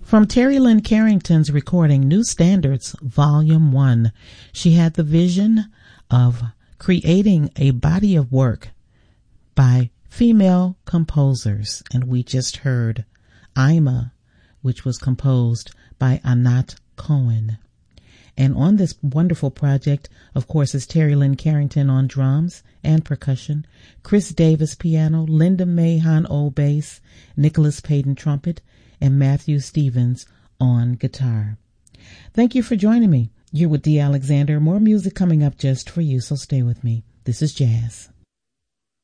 From Terry Lynn Carrington's recording, New Standards, Volume 1, she had the vision of creating a body of work by female composers, and we just heard Ima, which was composed by Anat Cohen. And on this wonderful project, of course, is Terry Lynn Carrington on drums and percussion, Chris Davis piano, Linda May Han-O bass, Nicholas Payton trumpet, and Matthew Stevens on guitar. Thank you for joining me. You're with Dee Alexander. More music coming up just for you, so stay with me. This is Jazz.